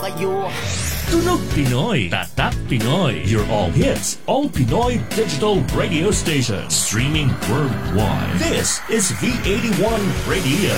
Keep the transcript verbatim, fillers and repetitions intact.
kayo. Tunog Pinoy, Tatak Pinoy, your all hits, all Pinoy digital radio station, streaming worldwide. This is V eighty-one Radio.